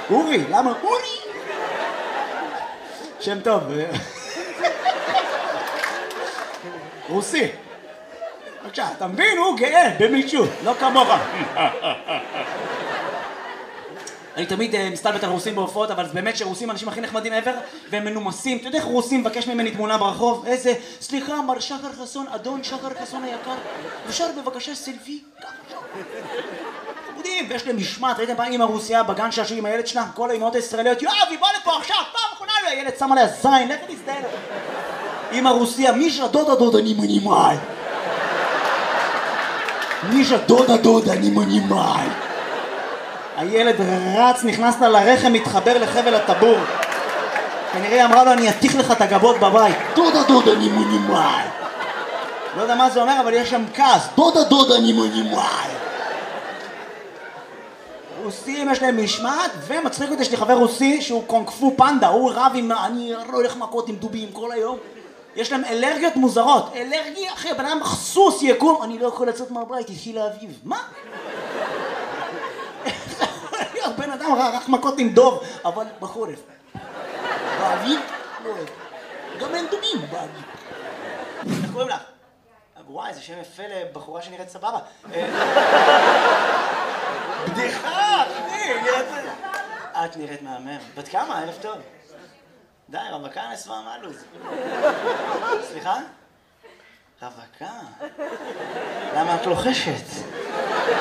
אורי, למה? אורי! שם טוב. רוסי. בבקשה, אתה מבין? הוא גאה במישהו, לא כמוך. אני תמיד מסתלבט על רוסים בהופעות, אבל זה באמת שרוסים האנשים הכי נחמדים ever, והם מנומסים. אתה יודע איך רוסים מבקש ממני תמונה ברחוב? איזה, סליחה, מר שחר חסון, אדון שחר חסון היקר, אפשר בבקשה סלפי? חמודים, ויש להם משמעת. ראיתם פעם אמא רוסיה בגן שעשו עם הילד שלה? כל האמהות הישראליות, יואב, היא באה לפה עכשיו, פעם אחרונה, הילד שם עליה זין, לך תסתכל. אמא רוסיה, מישה דודה נימנימאי. מישה דודה נימנימאי. הילד רץ, נכנס לה לרחם, מתחבר לחבל הטבור. כנראה אמרה לו, אני אתיך לך את הגבות בבית. דודה נימנימאי. לא יודע מה זה אומר, אבל יש שם כעס. דודה נימנימאי. רוסים יש להם משמעת, ומצחיק אותי, יש לי חבר רוסי שהוא קונג-פו פנדה, הוא רב עם, אני לא הולך מכות עם דובים כל היום. יש להם אלרגיות מוזרות. אלרגיה, אחי, הבן אדם סוס יקום, אני לא יכול לצאת מהבית, התחיל האביב. מה? בן אדם רק מכות עם דוב, אבל בחורף. באביב? לא אוהב. גם אין דובים באביב. איך קוראים לך? וואי, זה שם יפה לבחורה שנראית סבבה. בדיחה, אחי. את נראית מהמם. בת כמה? ערב טוב. די, רווקה נסווה מהלוז. סליחה? רווקה? למה את לוחשת?